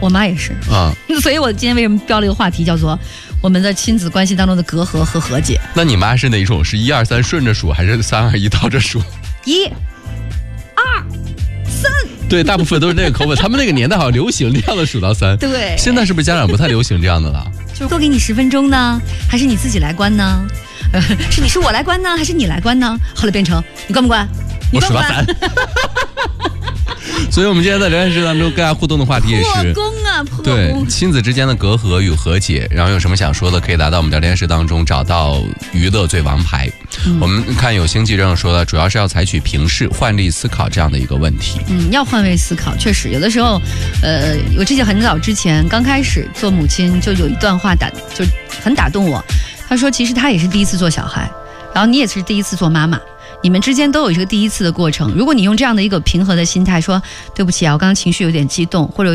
我妈也是啊。 所以我今天为什么标了一个话题叫做我们的亲子关系当中的隔阂和和解。 那你妈是哪一种？是1、2、3顺着数，还是3、2、1倒着数 ？1、2、3。 对，大部分都是那个口吻。他们那个年代好像流行这样的数到3。 对， 现在是不是家长不太流行这样的了？ 就多给你10分钟呢，还是你自己来关呢？是我来关呢，还是你来关呢？后来变成你关不关？你关不关？ 我数到3。所以我们今天在聊天室当中跟大家互动的话题也是破功啊，破功。 对亲子之间的隔阂与和解，然后有什么想说的可以来到我们聊天室当中找到娱乐最王牌。我们看有星际这样说的，主要是要采取平视换位思考这样的一个问题。 要换位思考，确实有的时候我记得很早之前刚开始做母亲就有一段话就很打动我。他说其实他也是第一次做小孩，然后你也是第一次做妈妈，你们之间都有一个第一次的过程。如果你用这样的一个平和的心态说对不起啊，我刚刚情绪有点激动，或者